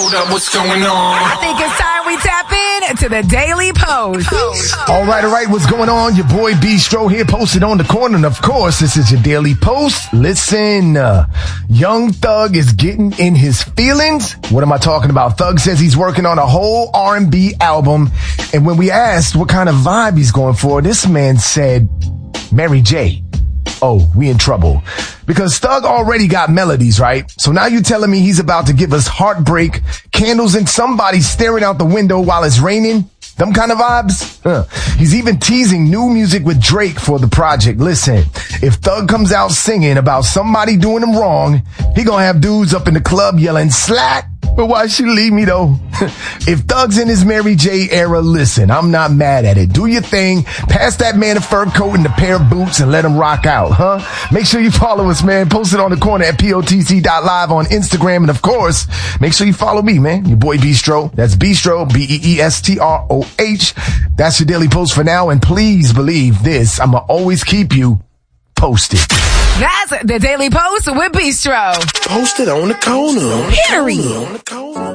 Hold up, what's going on? I think it's time we tap in to the Daily Post. All right. What's going on? Your boy Bistro here, posted on the corner. And of course, this is your Daily Post. Listen, Young Thug is getting in his feelings. What am I talking about? Thug says he's working on a whole R&B album. And when we asked what kind of vibe he's going for, this man said, Mary J. Oh, we in trouble. Because Thug already got melodies, right? So now you're telling me he's about to give us heartbreak, candles, and somebody staring out the window while it's raining? Them kind of vibes? He's even teasing new music with Drake for the project. Listen, if Thug comes out singing about somebody doing him wrong, he gonna have dudes up in the club yelling, "Slack! But why she leave me though?" If Thug's in his Mary J era, listen, I'm not mad at it. Do your thing. Pass that man a fur coat and a pair of boots and let him rock out, huh? Make sure you follow us, man. Post it on the corner at POTC.live on Instagram. And of course, make sure you follow me, man. Your boy Bistro. That's Bistro, Beestroh. That's your Daily Post for now. And please believe this, I'ma always keep you posted. That's the Daily Post with Bistro. Posted on the corner. Period.